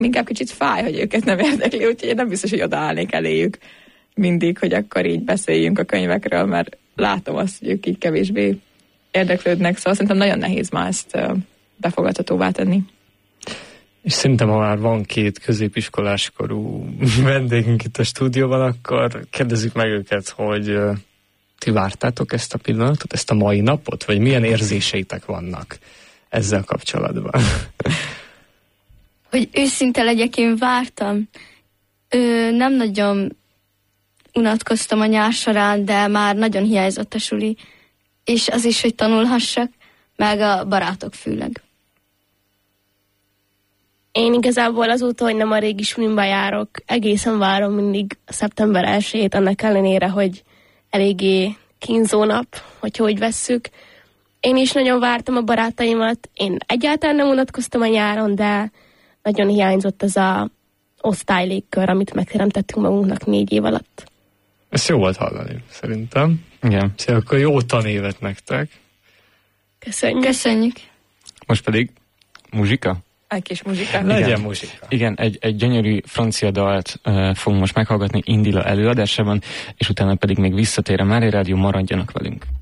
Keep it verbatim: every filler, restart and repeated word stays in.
inkább kicsit fáj, hogy őket nem érdekli, úgyhogy én nem biztos, hogy odaállnék eléjük mindig, hogy akkor így beszéljünk a könyvekről, mert látom azt, hogy ők így kevésbé érdeklődnek, szóval szerintem nagyon nehéz már ezt befogadhatóvá tenni. És szerintem, ha már van két középiskolás korú vendégünk itt a stúdióban, akkor kérdezzük meg őket, hogy ti vártátok ezt a pillanatot, ezt a mai napot, vagy milyen érzéseitek vannak ezzel kapcsolatban? Hogy őszinte legyek, én vártam. Ö, nem nagyon unatkoztam a nyár során, de már nagyon hiányzott a suli. És az is, hogy tanulhassak, meg a barátok főleg. Én igazából azóta, hogy nem a régi sulimba járok, egészen várom mindig szeptember elsejét, annak ellenére, hogy eléggé kínzó nap, hogyha úgy vesszük. Én is nagyon vártam a barátaimat, én egyáltalán nem unatkoztam a nyáron, de nagyon hiányzott ez a osztálylégkör, amit megteremtettünk magunknak négy év alatt. Ez jó volt hallani, szerintem. Igen. Szóval akkor jó tanévet nektek. Köszönjük. Köszönjük. Most pedig muzsika? Egy kis muzsika. Legyen Igen. muzsika. Igen, egy, egy gyönyörű francia dalt uh, fogunk most meghallgatni Indila előadásában, és utána pedig még visszatér a Mária Rádió, maradjanak velünk.